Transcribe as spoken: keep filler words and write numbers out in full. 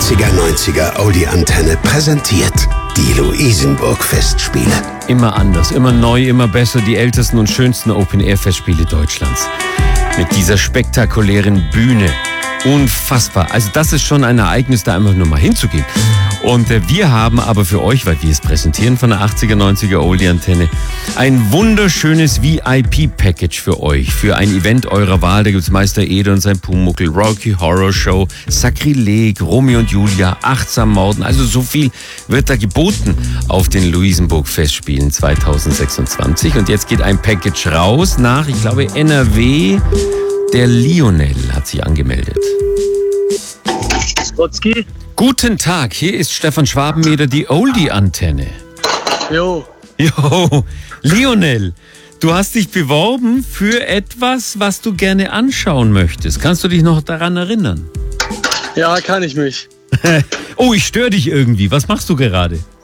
achtziger, neunziger Oldie-Antenne präsentiert die Luisenburg-Festspiele. Immer anders, immer neu, immer besser. Die ältesten und schönsten Open-Air-Festspiele Deutschlands. Mit dieser spektakulären Bühne. Unfassbar. Also das ist schon ein Ereignis, da einfach nur mal hinzugehen. Und äh, wir haben aber für euch, weil wir es präsentieren von der achtziger, neunziger Oldie-Antenne, ein wunderschönes V I P-Package für euch. Für ein Event eurer Wahl. Da gibt es Meister Eder und sein Pumuckl, Rocky Horror Show, Sakrileg, Romeo und Julia, Achtsam Morden. Also so viel wird da geboten auf den Luisenburg-Festspielen zweitausendsechsundzwanzig. Und jetzt geht ein Package raus nach, ich glaube, N R W. Der Lionel hat sich angemeldet. Skotzki? Guten Tag, hier ist Stefan Schwabeneder, die Oldie-Antenne. Jo. Jo, Lionel, du hast dich beworben für etwas, was du gerne anschauen möchtest. Kannst du dich noch daran erinnern? Ja, kann ich mich. Oh, ich störe dich irgendwie. Was machst du gerade?